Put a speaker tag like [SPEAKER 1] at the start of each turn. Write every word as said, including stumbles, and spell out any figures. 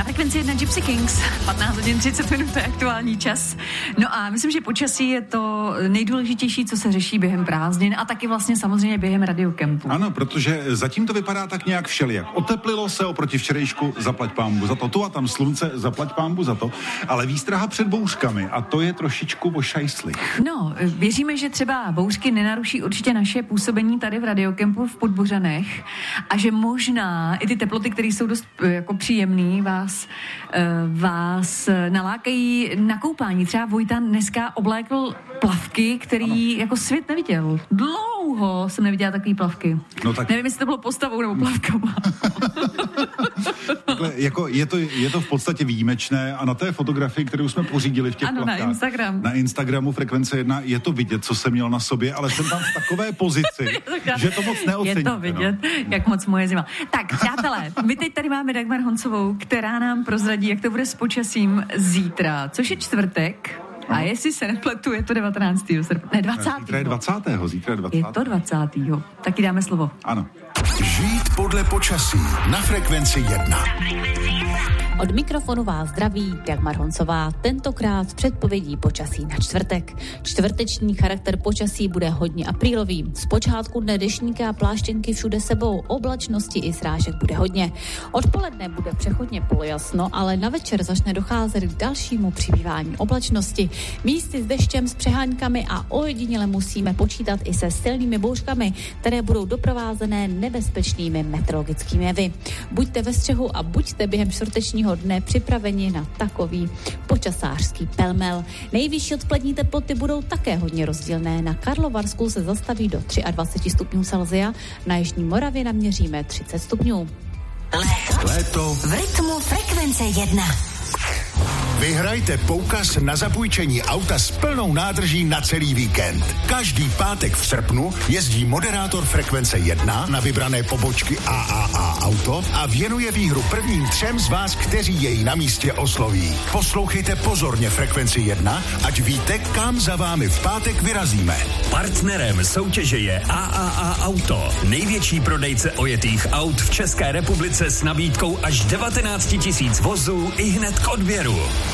[SPEAKER 1] Frekvenci jedna Gypsy Kings, patnáct hodin třicet minut, to je aktuální čas. No a myslím, že počasí je to nejdůležitější, co se řeší během prázdnin a taky vlastně samozřejmě během radiokempu.
[SPEAKER 2] Ano, protože zatím to vypadá tak nějak všelijak. Oteplilo se oproti včerejšku, zaplať pánbu za to. Tu a tam slunce, zaplať pánbu za to. Ale výstraha před bouřkami a to je trošičku o šajslích.
[SPEAKER 1] No, věříme, že třeba bouřky nenaruší určitě naše působení tady v radiokempu v Podbořanech a že možná i ty teploty, které jsou dost jako příjemný, vás, vás nalákají na koupání. Třeba Vojta dneska oblékl plavky, který ano. jako svět neviděl. Dlouho jsem neviděla takový plavky. No tak... Nevím, jestli to bylo postavou nebo plavkama.
[SPEAKER 2] Takhle, jako je, to, je to v podstatě výjimečné a na té fotografii, kterou jsme pořídili v těch
[SPEAKER 1] ano,
[SPEAKER 2] plavkách,
[SPEAKER 1] na Instagram.
[SPEAKER 2] Na Instagramu Frekvence jedna je to vidět, co jsem měl na sobě, ale jsem tam v takové pozici, že to moc neoceníte.
[SPEAKER 1] Je to vidět, no. Jak moc moje zima. Tak, přátelé, my teď tady máme Dagmar Honcovou, která nám prozradí, jak to bude s počasím zítra, což je čtvrtek. A jestli se nepletu, je to devatenáctého srpna. Ne, dvacátého.
[SPEAKER 2] Zítra je dvacátého. Zítra je dvacátého.
[SPEAKER 1] Je to dvacátého. Taky dáme slovo.
[SPEAKER 2] Ano.
[SPEAKER 3] Žít podle počasí na Frekvenci jedna.
[SPEAKER 4] Od mikrofonu vás zdraví Dagmar Honcová, tentokrát s předpovědí počasí na čtvrtek. Čtvrteční charakter počasí bude hodně aprílový. Zpočátku dne deštníky a pláštěnky všude sebou, oblačnosti i srážek bude hodně. Odpoledne bude přechodně polojasno, ale na večer začne docházet k dalšímu přibývání oblačnosti. Místy s deštěm, s přeháňkami a ojediněle musíme počítat i se silnými bouřkami, které budou doprovázené nebezpečnými meteorologickými jevy. Buďte ve střehu a buďte během čtvrtečního dne připraveni na takový počasářský pelmel. Nejvyšší odpolední teploty budou také hodně rozdílné. Na Karlovarsku se zastaví do dvacet tři stupňů Celsia, na Jižní Moravě naměříme třicet stupňů.
[SPEAKER 3] Léto
[SPEAKER 5] v rytmu Frekvence jedna.
[SPEAKER 3] Vyhrajte poukaz na zapůjčení auta s plnou nádrží na celý víkend. Každý pátek v srpnu jezdí moderátor Frekvence jedna na vybrané pobočky A A A Auto a věnuje výhru prvním třem z vás, kteří jej na místě osloví. Poslouchejte pozorně Frekvenci jedna, ať víte, kam za vámi v pátek vyrazíme.
[SPEAKER 6] Partnerem soutěže je A A A Auto, největší prodejce ojetých aut v České republice s nabídkou až devatenáct tisíc vozů i hned k odběru.